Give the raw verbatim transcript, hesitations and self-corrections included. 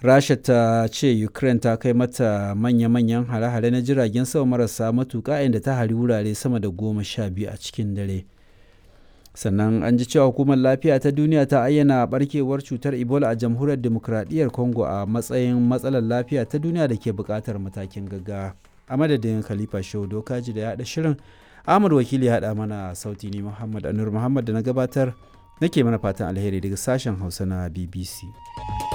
Rasha ta ce Ukraine ta kai mata manya-manyan hare-hare na jiragen sama marasa matuƙa inda ta hari wurare sama da goma sha biyu a cikin dare. Sannan an ji cewa hukumar lafiya ta duniya ta ayyana barkewar cutar Ebola a jamhuriyar Dimokuraɗiyyar Congo a matsayin matsalar lafiya ta duniya da ke buƙatar matakin gaggawa. A madadin Khalifa Shehu Dokaji da ya haɗa shirin, Ahmad Wakili ya haɗa mana sauti ni Muhammad Anur Muhammad da na gabatar nake mana fatan alheri daga sashen Hausa na B B C.